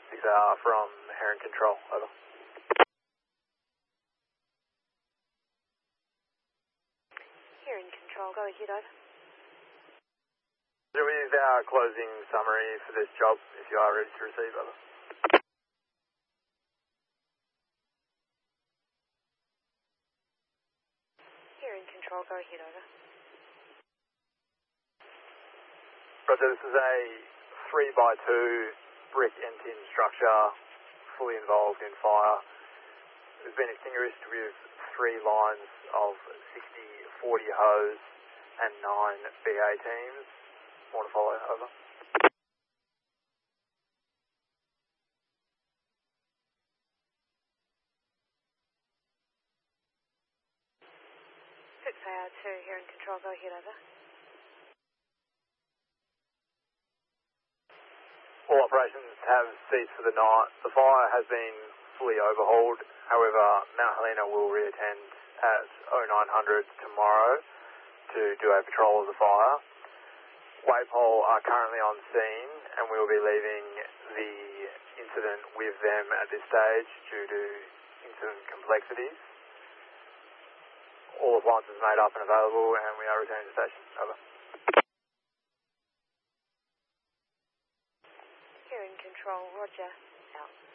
6AR from Heron Control, over. Heron Control, go ahead, over. With our closing summary for this job, if you are ready to receive, over. Heron Control, go ahead, over. Roger, this is a 3x2 brick and tin structure, fully involved in fire. It's been extinguished with 3 lines of 60-40 hose and 9 BA teams. More to follow, over. 6AR2, Heron Control, go ahead, over. All operations have ceased for the night. The fire has been fully overhauled. However, Mount Helena will reattend at 0900 tomorrow to do a patrol of the fire. Waypol are currently on scene and we will be leaving the incident with them at this stage due to incident complexities. All appliances made up and available and we are returning to station. Over. Heron Control, roger, out.